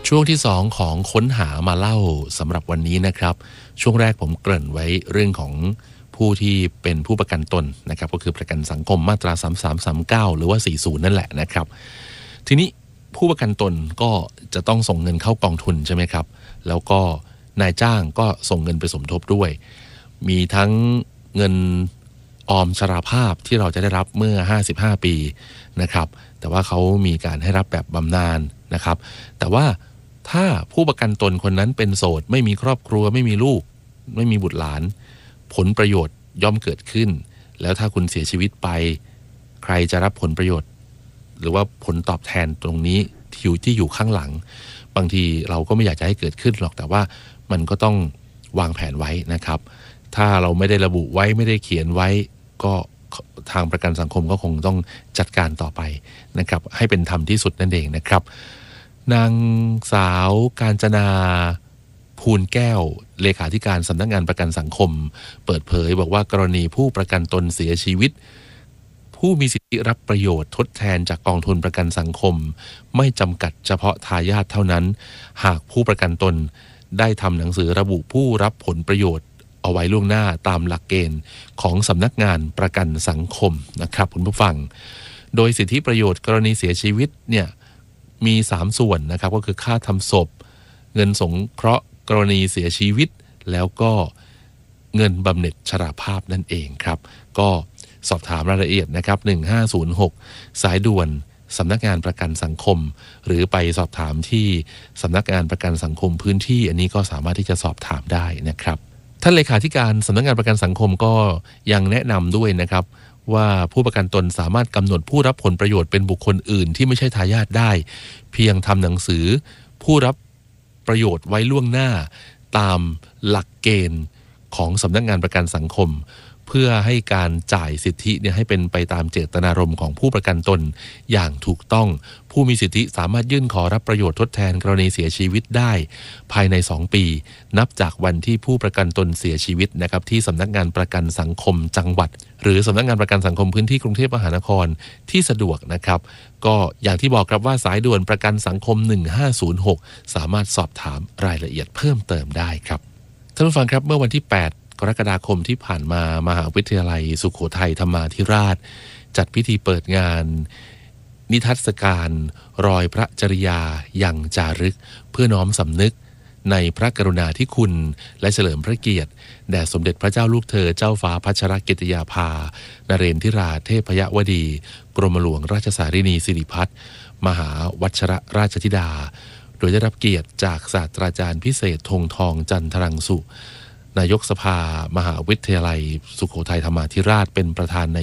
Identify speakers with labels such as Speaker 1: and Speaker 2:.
Speaker 1: ช่วงที่2ของค้นหามาเล่าสำหรับวันนี้นะครับช่วงแรกผมเกริ่นไว้เรื่องของผู้ที่เป็นผู้ประกันตนนะครับก็คือประกันสังคมมาตรา3339หรือว่า40นั่นแหละนะครับทีนี้ผู้ประกันตนก็จะต้องส่งเงินเข้ากองทุนใช่ไหมครับแล้วก็นายจ้างก็ส่งเงินไปสมทบด้วยมีทั้งเงินออมชราภาพที่เราจะได้รับเมื่อ55ปีนะครับแต่ว่าเขามีการให้รับแบบบำนาญนะครับแต่ว่าถ้าผู้ประกันตนคนนั้นเป็นโสดไม่มีครอบครัวไม่มีลูกไม่มีบุตรหลานผลประโยชน์ย่อมเกิดขึ้นแล้วถ้าคุณเสียชีวิตไปใครจะรับผลประโยชน์หรือว่าผลตอบแทนตรงนี้ที่อยู่ข้างหลังบางทีเราก็ไม่อยากจะให้เกิดขึ้นหรอกแต่ว่ามันก็ต้องวางแผนไว้นะครับถ้าเราไม่ได้ระบุไว้ไม่ได้เขียนไว้ก็ทางประกันสังคมก็คงต้องจัดการต่อไปนะครับให้เป็นธรรมที่สุดนั่นเองนะครับนางสาวกาญจนาภูลแก้วเลขาธิการสำนักงานประกันสังคมเปิดเผยบอกว่ากรณีผู้ประกันตนเสียชีวิตผู้มีสิทธิรับประโยชน์ทดแทนจากกองทุนประกันสังคมไม่จำกัดเฉพาะทายาทเท่านั้นหากผู้ประกันตนได้ทำหนังสือระบุผู้รับผลประโยชน์เอาไว้ล่วงหน้าตามหลักเกณฑ์ของสำนักงานประกันสังคมนะครับคุณผู้ฟังโดยสิทธิประโยชน์กรณีเสียชีวิตเนี่ยมี3ส่วนนะครับก็คือค่าทำศพเงินสงเคราะห์กรณีเสียชีวิตแล้วก็เงินบำเหน็จชราภาพนั่นเองครับก็สอบถามรายละเอียดนะครับ1506สายด่วนสำนักงานประกันสังคมหรือไปสอบถามที่สำนักงานประกันสังคมพื้นที่อันนี้ก็สามารถที่จะสอบถามได้นะครับท่านเลขาธิการสำนักงานประกันสังคมก็ยังแนะนำด้วยนะครับว่าผู้ประกันตนสามารถกำหนดผู้รับผลประโยชน์เป็นบุคคลอื่นที่ไม่ใช่ทายาทได้เพียงทำหนังสือผู้รับประโยชน์ไว้ล่วงหน้าตามหลักเกณฑ์ของสำนักงานประกันสังคมเพื่อให้การจ่ายสิทธิเนี่ยให้เป็นไปตามเจตนารมณ์ของผู้ประกันตนอย่างถูกต้องผู้มีสิทธิสามารถยื่นขอรับประโยชน์ทดแทนกรณีเสียชีวิตได้ภายใน2ปีนับจากวันที่ผู้ประกันตนเสียชีวิตนะครับที่สำนักงานประกันสังคมจังหวัดหรือสำนักงานประกันสังคมพื้นที่กรุงเทพมหานครที่สะดวกนะครับก็อย่างที่บอกครับว่าสายด่วนประกันสังคม1506สามารถสอบถามรายละเอียดเพิ่มเติมได้ครับท่านผู้ฟังครับเมื่อวันที่8กรกฎาคมที่ผ่านมามหาวิทยาลัยสุโขทัยธรรมาธิราชจัดพิธีเปิดงานนิทรรศการรอยพระจริยายังจารึกเพื่อน้อมสำนึกในพระกรุณาธิคุณและเฉลิมพระเกียรติแด่สมเด็จพระเจ้าลูกเธอเจ้าฟ้าพัชรกิติยาภานเรนทิราเทพยวดีกรมหลวงราชสารินีสิริพัฒน์มหาวัชรราชธิดาโดยได้รับเกียรติจากศาสตราจารย์พิเศษธงทองจันทรังสุนายกสภามหาวิทยาลัยสุโขทัยธรรมาธิราชเป็นประธานใน